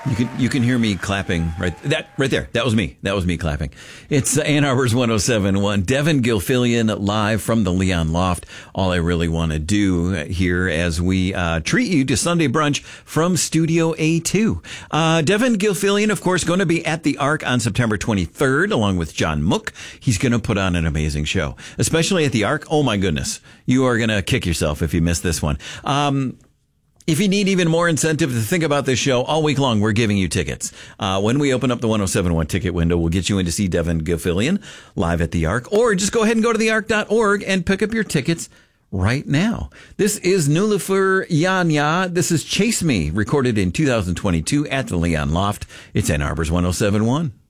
You can hear me clapping right there. That was me. That was me clapping. It's Ann Arbor's 107.1. Devin Gilfillian live from the Leon Loft. All I really want to do here as we treat you to Sunday brunch from Studio A2. Devin Gilfillian, of course, going to be at the Ark on September 23rd, along with John Mook. He's going to put on an amazing show, especially at the Ark. Oh my goodness, you are going to kick yourself if you miss this one. If you need even more incentive to think about this show all week long, we're giving you tickets. When we open up the 107.1 ticket window, we'll get you in to see Devin Gilfillian live at the Ark, or just go ahead and go to theark.org and pick up your tickets right now. This is Nulufur Yanya. This is Chase Me, recorded in 2022 at the Leon Loft. It's Ann Arbor's 107.1.